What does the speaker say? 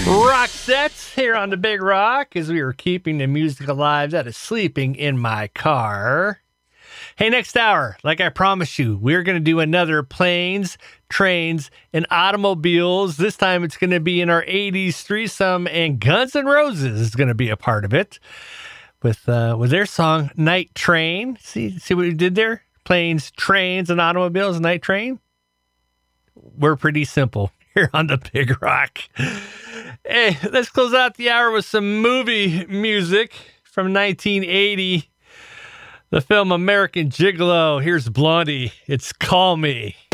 Rock sets here on the Big Rock as we are keeping the music alive that is sleeping in my car. Hey, next hour, like I promised you, we're going to do another planes, trains, and automobiles. This time it's going to be in our 80s threesome, and Guns N' Roses is going to be a part of it with their song Night Train. See what we did there? Planes, trains, and automobiles, Night Train. We're pretty simple here on the Big Rock. Hey, let's close out the hour with some movie music from 1980. The film American Gigolo. Here's Blondie. It's Call Me.